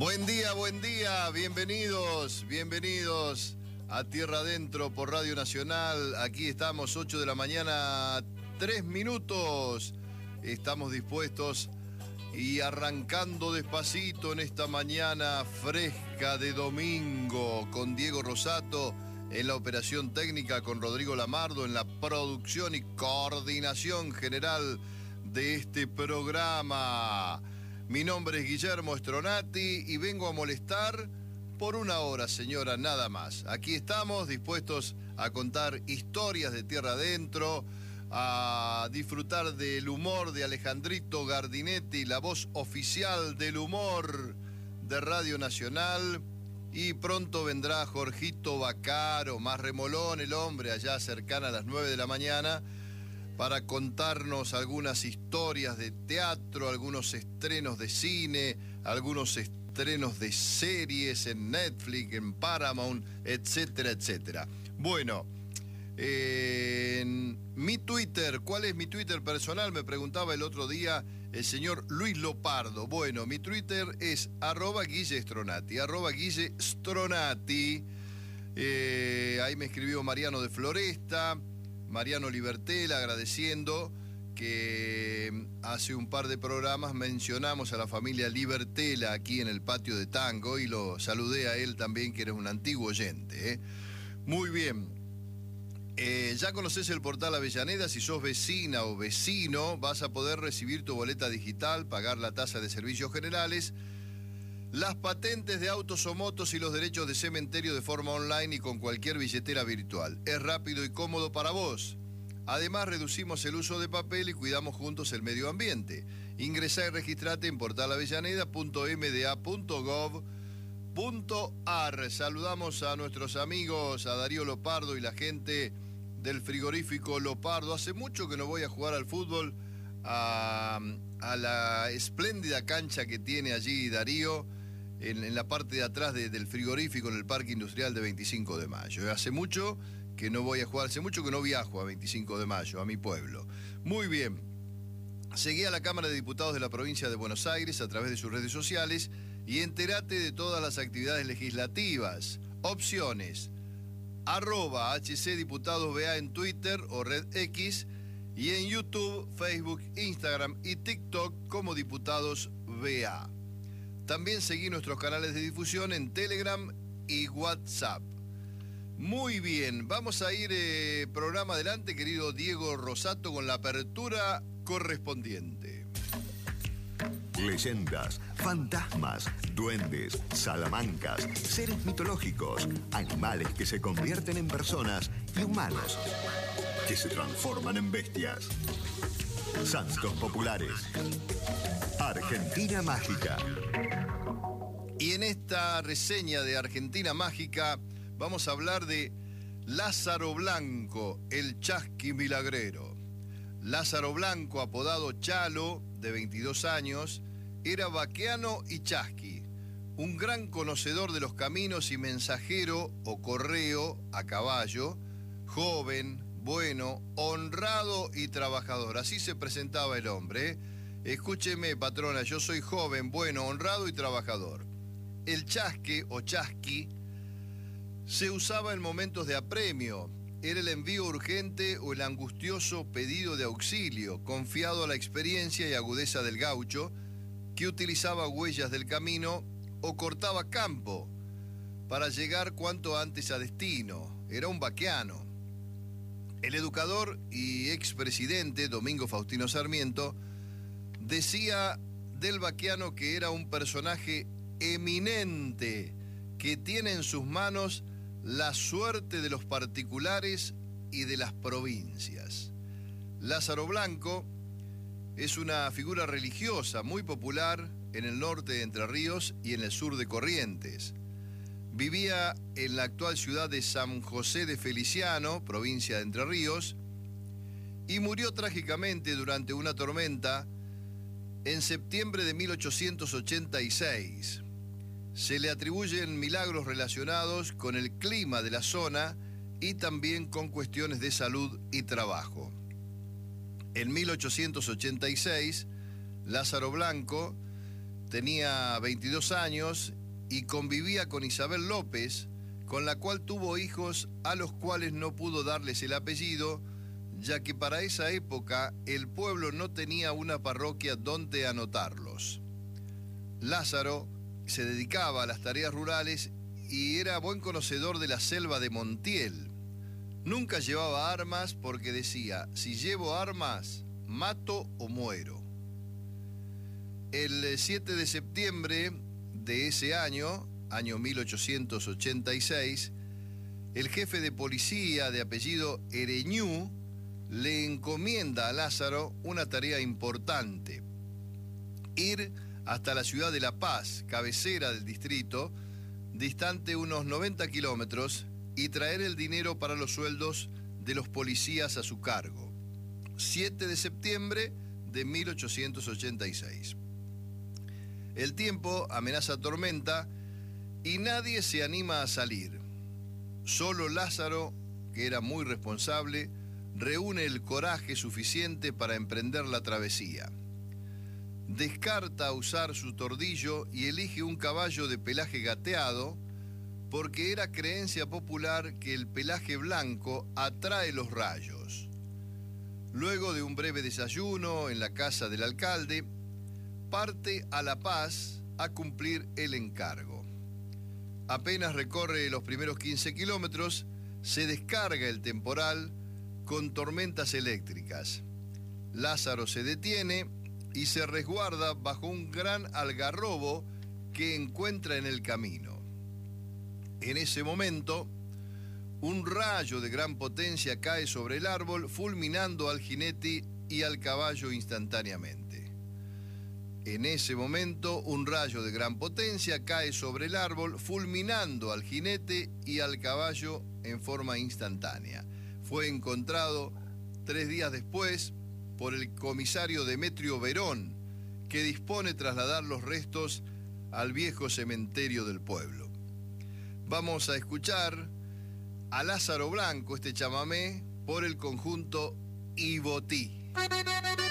Buen día, bienvenidos a Tierra Adentro por Radio Nacional. Aquí estamos, 8 de la mañana, 3 minutos. Estamos dispuestos y arrancando despacito en esta mañana fresca de domingo con Diego Rosato en la operación técnica, con Rodrigo Lamardo en la producción y coordinación general de este programa. Mi nombre es Guillermo Stronati y vengo a molestar por una hora, señora, nada más. Aquí estamos dispuestos a contar historias de Tierra Adentro, a disfrutar del humor de Alejandrito Gardinetti, la voz oficial del humor de Radio Nacional. Y pronto vendrá Jorgito Bacaro, más remolón el hombre, allá cercana a las 9 de la mañana, para contarnos algunas historias de teatro, algunos estrenos de cine, algunos estrenos de series en Netflix, en Paramount, etcétera, etcétera. Bueno, en mi Twitter, ¿cuál es mi Twitter personal? Me preguntaba el otro día el señor Luis Lopardo. Bueno, mi Twitter es @GuilleStronati, @GuilleStronati. Ahí me escribió Mariano de Floresta, Mariano Libertela, agradeciendo que hace un par de programas mencionamos a la familia Libertela aquí en el patio de Tango y lo saludé a él también, que eres un antiguo oyente. Muy bien. Ya conoces el portal Avellaneda. Si sos vecina o vecino, vas a poder recibir tu boleta digital, pagar la tasa de servicios generales, las patentes de autos o motos y los derechos de cementerio de forma online y con cualquier billetera virtual. Es rápido y cómodo para vos. Además, reducimos el uso de papel y cuidamos juntos el medio ambiente. Ingresá y registrate en portalavellaneda.mda.gov.ar. Saludamos a nuestros amigos, a Darío Lopardo y la gente del frigorífico Lopardo. Hace mucho que no voy a jugar al fútbol, a la espléndida cancha que tiene allí Darío, en la parte de atrás del frigorífico, en el Parque Industrial de 25 de Mayo. Hace mucho que no voy a jugar, hace mucho que no viajo a 25 de Mayo, a mi pueblo. Muy bien. Seguí a la Cámara de Diputados de la provincia de Buenos Aires a través de sus redes sociales y entérate de todas las actividades legislativas. Opciones: @HCDiputadosBA en Twitter o Red X, y en YouTube, Facebook, Instagram y TikTok como Diputados BA. También seguí nuestros canales de difusión en Telegram y WhatsApp. Muy bien, vamos a ir programa adelante, querido Diego Rosato, con la apertura correspondiente. Leyendas, fantasmas, duendes, salamancas, seres mitológicos, animales que se convierten en personas y humanos que se transforman en bestias. Santos populares. Argentina Mágica. Y en esta reseña de Argentina Mágica vamos a hablar de Lázaro Blanco, el chasqui milagrero. Lázaro Blanco, apodado Chalo, de 22 años, era vaqueano y chasqui, un gran conocedor de los caminos y mensajero o correo a caballo, joven, bueno, honrado y trabajador. Así se presentaba el hombre. Escúcheme, patrona, yo soy joven, bueno, honrado y trabajador. El chasque o chasqui se usaba en momentos de apremio. Era el envío urgente o el angustioso pedido de auxilio, confiado a la experiencia y agudeza del gaucho, que utilizaba huellas del camino o cortaba campo para llegar cuanto antes a destino. Era un vaqueano. El educador y expresidente Domingo Faustino Sarmiento decía del vaqueano que era un personaje eminente que tiene en sus manos la suerte de los particulares y de las provincias. Lázaro Blanco es una figura religiosa muy popular en el norte de Entre Ríos y en el sur de Corrientes. Vivía en la actual ciudad de San José de Feliciano, provincia de Entre Ríos, y murió trágicamente durante una tormenta en septiembre de 1886. Se le atribuyen milagros relacionados con el clima de la zona y también con cuestiones de salud y trabajo. En 1886, Lázaro Blanco tenía 22 años y convivía con Isabel López, con la cual tuvo hijos a los cuales no pudo darles el apellido, ya que para esa época el pueblo no tenía una parroquia donde anotarlos. Lázaro se dedicaba a las tareas rurales y era buen conocedor de la selva de Montiel. Nunca llevaba armas porque decía: si llevo armas, mato o muero. El 7 de septiembre de ese año 1886, el jefe de policía de apellido Ereñú le encomienda a Lázaro una tarea importante: ir hasta la ciudad de La Paz, cabecera del distrito, distante unos 90 kilómetros, y traer el dinero para los sueldos de los policías a su cargo. 7 de septiembre de 1886. El tiempo amenaza tormenta y nadie se anima a salir. Solo Lázaro, que era muy responsable, reúne el coraje suficiente para emprender la travesía. Descarta usar su tordillo y elige un caballo de pelaje gateado, porque era creencia popular que el pelaje blanco atrae los rayos. Luego de un breve desayuno en la casa del alcalde, parte a La Paz a cumplir el encargo. Apenas recorre los primeros 15 kilómetros, se descarga el temporal con tormentas eléctricas. Lázaro se detiene y se resguarda bajo un gran algarrobo que encuentra en el camino. En ese momento, un rayo de gran potencia cae sobre el árbol, fulminando al jinete y al caballo instantáneamente. En ese momento, un rayo de gran potencia cae sobre el árbol, fulminando al jinete y al caballo en forma instantánea. Fue encontrado 3 días después por el comisario Demetrio Verón, que dispone trasladar los restos al viejo cementerio del pueblo. Vamos a escuchar a Lázaro Blanco, este chamamé, por el conjunto Ibotí.